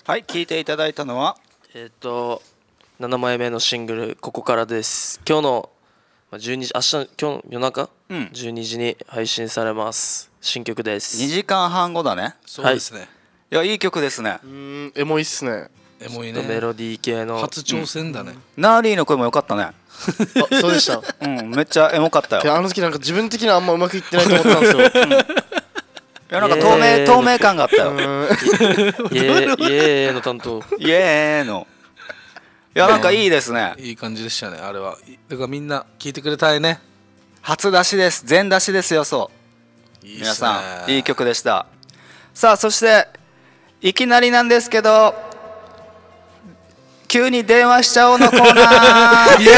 はい、聴いていただいたのは 7枚目のシングル「ここから」です。今日の12時、今日の夜中、12時に配信されます。新曲です。 2時間半後だね。 そうですね、 いや、いい曲ですね。 エモいっすね。 エモいね。 メロディー系の初挑戦だね、 ナーリーの声も良かったね。 あ、そうでしためっちゃエモかったよ。 あの時なんか自分的にはあんまうまくいってないと思ってたんですよ。 いや、なんか透明感があったよ。 イエーの担当。 イエーの。いや、なんかいいですね。 いい感じでしたね、あれは。だからみんな聞いてくれたいね。 初出しです。全出しですよ。そう皆さん、いい曲でした。さあ、そしていきなりなんですけど、急に電話しちゃおうのコーナー。イ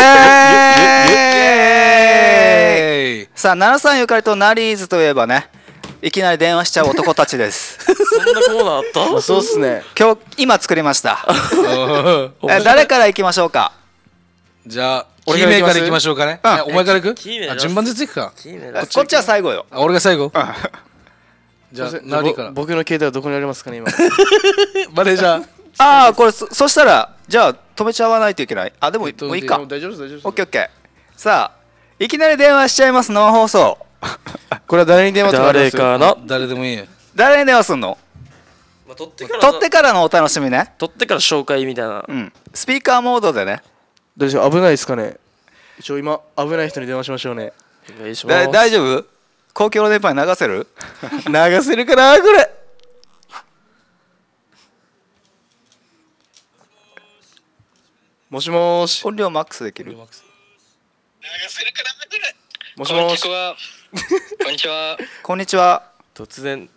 エーイ。さあ、奈良さんゆかりとナリーズといえばね、いきなり電話しちゃう男たちです。 そんなコーナーあった？ そうっすね。 今作りました。誰から行きましょうか。 じゃあキーメーから行きましょうかね。お前から行く？順番で行くか。 こっちは最後よ。 俺が最後。じゃあナリーから。 僕の携帯はどこにありますかね今。 マネージャー。 ああ、これ そしたらじゃあ止めちゃわないといけない。あ、でももういいか。 大丈夫です大丈夫です。 オッケーオッケー。さあ、いきなり電話しちゃいます。生放送。 これは誰に電話とかあります？ 誰かな？ 誰でもいいよ。 誰に電話すんの？ 撮ってからのお楽しみね。 撮ってから紹介みたいな。 スピーカーモードでね。 どうでしょう、危ないですかね。一応今危ない人に電話しましょうね。 お願いします。 大丈夫？公共の電波に流せる？ 流せるかなこれ。もしもーし。 音量マックスできる？ 流せるかなこれ。 もしもーし。 こんにちは。 こんにちは。 突然。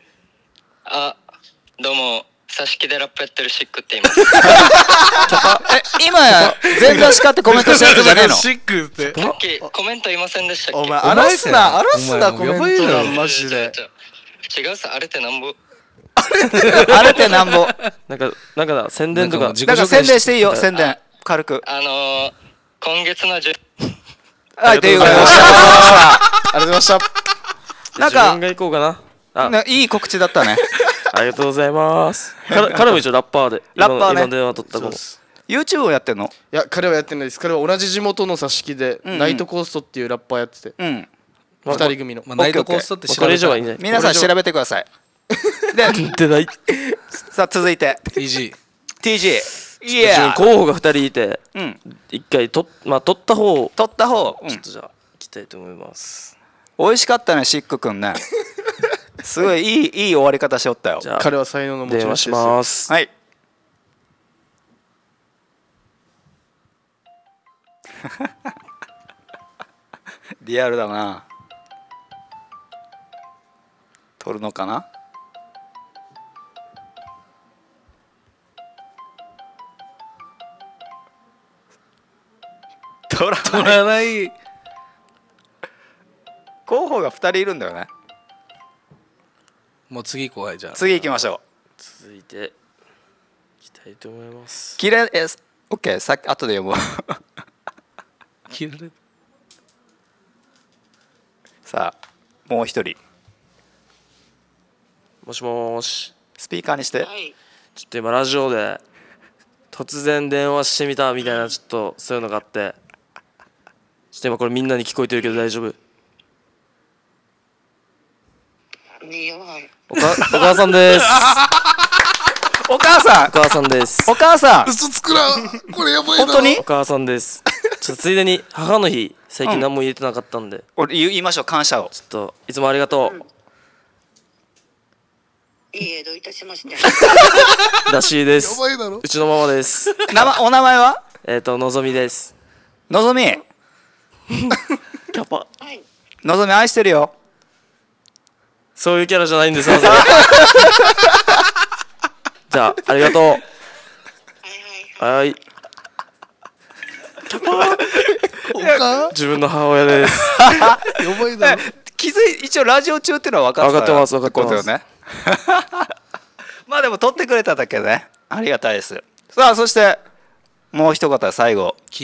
どうも、挿し木でラップやってるシックって言います。 今全出しかってコメントしたやつじゃねえの？ シックって。 さっきコメント言いませんでしたっけ？ お前荒らすなコメントがマジで。 違うさ、あれってなんぼ。 あれってなんぼ。 なんか宣伝とか。 なんか宣伝していいよ。宣伝軽く。 今月の10。 はい、ということで。 ありがとうございました。 なん自分が行こうかな。 いい告知だったね。 ありがとうございます。彼も一応ラッパーで。 ラッパーね。 今電話取った子も。 YouTube をやってんの？ いや、彼はやってないです。彼は同じ地元の挿し木でナイトコーストっていうラッパーやってて。2人組の。 ナイトコーストって調べたら皆さん調べてください。 でない。 さあ続いて TG。 いや。 候補が2人いて、1回取った方。 ちょっとじゃあ行きたいと思います。 美味しかったね、シックくんね。すごいいい終わり方しよったよ。 彼は才能の持ち主です。 電話します。 はい。リアルだな。取るのかな？取らない。候補が2人いるんだよね。 もう次行こう。じゃあ次行きましょう。続いていきたいと思います。 オッケー、さっき後で読むわ。 切られる。 さあ、もう一人。 もしもーし。 スピーカーにして。 ちょっと今ラジオで突然電話してみたみたいな、ちょっとそういうのがあって、ちょっと今これみんなに聞こえてるけど大丈夫？お母さんです。 お母さんです。 お母さん。 嘘つくな。これやばいな。 本当に？ お母さんです。ちょっとついでに母の日最近何も言えてなかったんで、 俺言いましょう、感謝を。 ちょっといつもありがとう。 いいえ、どういたしまして。 らしいです。 やばいだろ。 うちのママです。 お名前は？ のぞみです。 のぞみ。 キャパ。 のぞみ愛してるよ。 そういうキャラじゃないんですよ。じゃあありがとう。はい。キャパ。自分の母親です。 やばいだろ。 一応ラジオ中っていうのは分かってます。分かってます。まあでも撮ってくれただけね、ありがたいです。さあ、そしてもう一方最後。